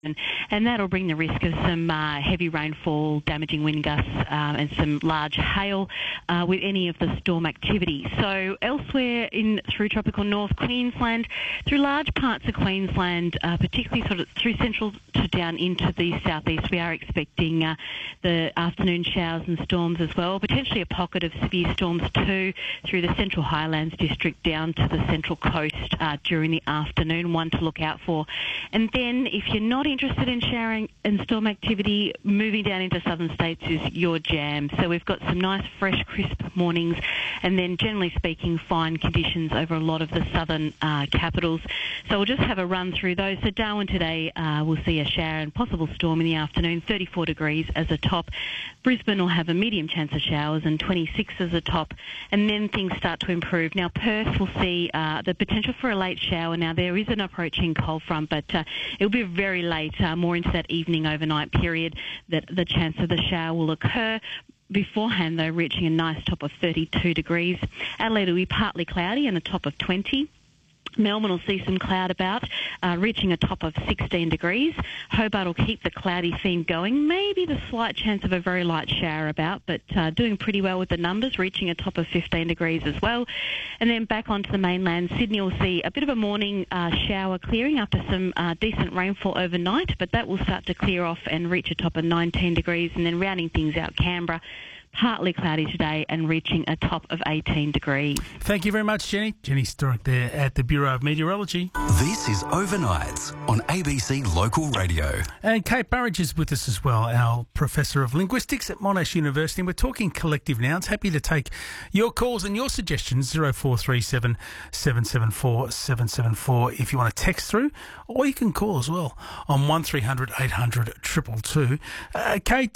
and that'll bring the risk of some heavy rainfall, damaging wind gusts, and some large hail with any of the storm activity. So elsewhere through tropical North Queensland, through large parts of Queensland, particularly sort of through central to down into the southeast, we are expecting the afternoon showers and storms as well, potentially a pocket of severe storms too through the Central Highlands district down to the Central Coast during the afternoon, one to look out for. And then if you're not interested in showering and storm activity, moving down into southern states is your jam. So we've got some nice, fresh, crisp mornings, and then generally speaking, fine conditions over a lot of the southern capitals. So we'll just have a run through those. So Darwin today will see a shower and possible storm in the afternoon, 34 degrees as a top. Brisbane will have a medium chance of showers and 26 as a top, and then things start to improve. Now Perth will see the potential for a late shower. Now there is an approaching cold front, but it'll be very late, more into that evening overnight period that the chance of the shower will occur. Beforehand, though, reaching a nice top of 32 degrees. Adelaide will be partly cloudy and a top of 20. Melbourne will see some cloud about, reaching a top of 16 degrees. Hobart will keep the cloudy theme going, maybe the slight chance of a very light shower about, but doing pretty well with the numbers, reaching a top of 15 degrees as well. And then back onto the mainland, Sydney will see a bit of a morning shower clearing after some decent rainfall overnight, but that will start to clear off and reach a top of 19 degrees. And then rounding things out, Canberra, partly cloudy today and reaching a top of 18 degrees. Thank you very much, Jenny. Jenny Sturrock there at the Bureau of Meteorology. This is Overnights on ABC Local Radio. And Kate Burridge is with us as well, our Professor of Linguistics at Monash University. And we're talking collective nouns. Happy to take your calls and your suggestions, 0437 774 774 if you want to text through, or you can call as well on 1300 800 222. Kate,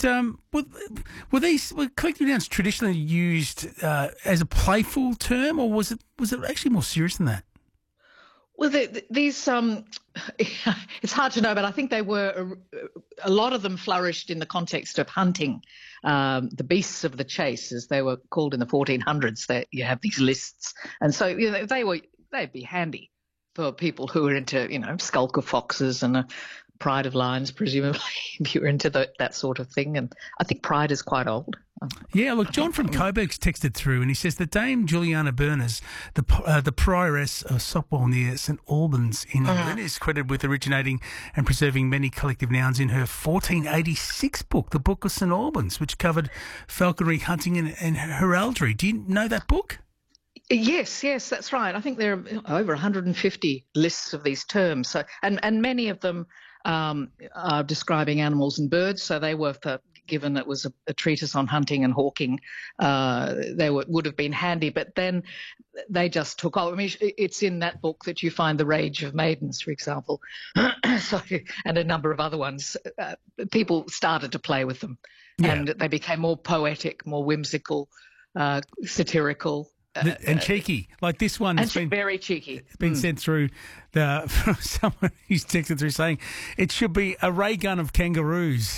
were collective nouns traditionally used as a playful term, or was it actually more serious than that? Well, these it's hard to know, but I think they were a lot of them flourished in the context of hunting. The beasts of the chase, as they were called in the 1400s. That you have these lists, and so they'd be handy for people who were into skulk of foxes and a pride of lions, presumably, if you're into that sort of thing. And I think pride is quite old. Yeah, look, John from Coburg's texted through and he says the Dame Juliana Berners, the prioress of Sopwell near St Albans in England, is credited with originating and preserving many collective nouns in her 1486 book, the Book of St Albans, which covered falconry, hunting and heraldry. Do you know that book? Yes, that's right. I think there are over 150 lists of these terms. So, and many of them are describing animals and birds. So they were, given it was a treatise on hunting and hawking, they would have been handy. But then they just took off. I mean, it's in that book that you find the Rage of Maidens, for example, and a number of other ones. People started to play with them, and they became more poetic, more whimsical, satirical. And cheeky, like this one. Has been very cheeky. It's been sent through from someone who's texted through saying it should be a ray gun of kangaroos.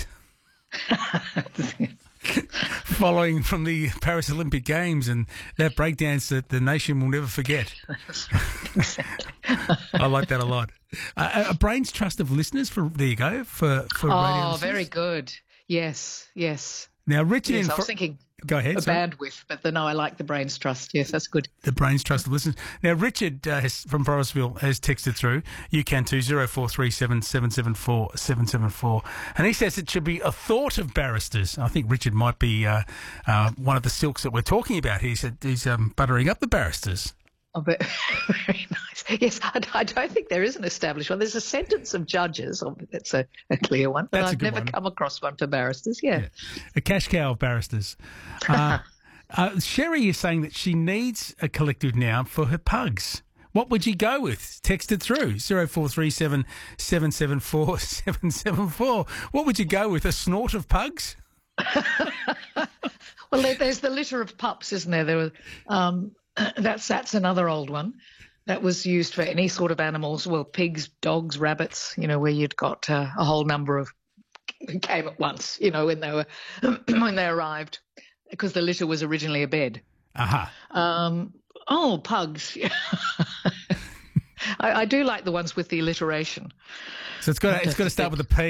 Following from the Paris Olympic Games and that breakdance that the nation will never forget. I like that a lot. A brain's trust of listeners there you go for radio. Oh, very good. Yes. Now, Richard, I was thinking. Go ahead. Bandwidth, but no, I like the brain's trust. Yes, that's good. The brain's trust of listeners. Now, Richard from Forestville has texted through. You can too, 0437 774 774. And he says it should be a thought of barristers. I think Richard might be one of the silks that we're talking about. He's buttering up the barristers. Oh, but very nice. Yes, I don't think there is an established one. There's a sentence of judges. That's a clear one. But I've never come across one for barristers. Yeah. A cash cow of barristers. Sherry is saying that she needs a collective noun for her pugs. What would you go with? Text it through, 0437 774 774. What would you go with? A snort of pugs? Well, there's the litter of pups, isn't there? There were... That's another old one that was used for any sort of animals. Well, pigs, dogs, rabbits. Where you'd got a whole number of came at once. When they were when they arrived, because the litter was originally a bed. Pugs. I do like the ones with the alliteration. So it's got to start with a P.